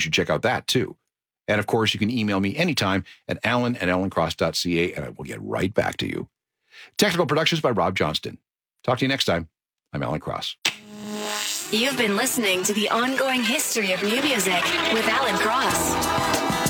You should check out that too. And of course, you can email me anytime at alan@alancross.ca, and I will get right back to you. Technical productions by Rob Johnston. Talk to you next time. I'm Alan Cross. You've been listening to The Ongoing History of New Music with Alan Cross.